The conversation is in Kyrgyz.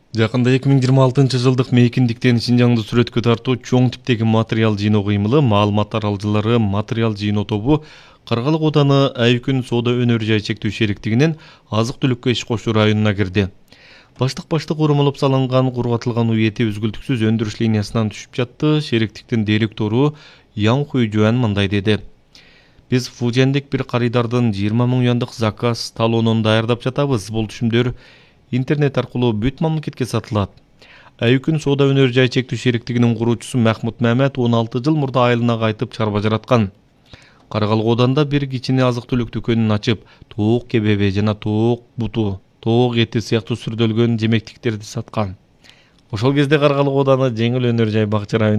Жакында 2026 жылдык мейкиндиктен Шинжаңды сүрөткө тартуу чоң типтеги материал жыйноо кыймылы маалымат таралгычылары материал жыйноо тобу Каргалык ооданы Айкүн соода өнөр жай чектөө шериктигинин азык түлүккө иш кошуу районуна кирди. Баштык урмалып салынган кургатылган уй эти үзгүлтүксүз өндүрүш линиясынан түшүп жатты. Шериктиктин директору Ян Хуйжуан мындай деди. Биз Фужендик бир карыдардын 20 000 юандык заказ талонун даярдап жатабыз. Бул түшүмдөр интернет аркылуу бүт мамлекетке сатылат. Айкүн соода өнөр жай чектөө шериктигинин куруучусу Махмут Мамед 16 жыл мурда айылына кайтып чарба жараткан. Каргалык ооданда бир кичине азык түлүк дүкөнүн ачып, тоок кебеби жана тоок буту, тоок эти сыяктуу сүрдөлгөн жемектиктерди саткан. Ошол кезде Каргалык ооданы жеңил өнөр жай бакча району